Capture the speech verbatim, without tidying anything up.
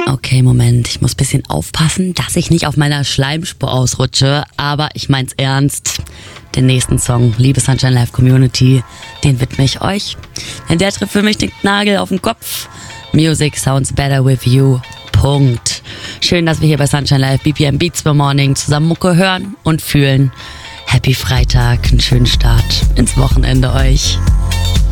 Okay, Moment, ich muss ein bisschen aufpassen, dass ich nicht auf meiner Schleimspur ausrutsche, aber ich mein's ernst. Den nächsten Song, liebe Sunshine Live Community, den widme ich euch. Denn der trifft für mich den Nagel auf den Kopf. Music sounds better with you. Punkt. Schön, dass wir hier bei Sunshine Live B P M Beats per Morning zusammen Mucke hören und fühlen. Happy Freitag, einen schönen Start ins Wochenende euch.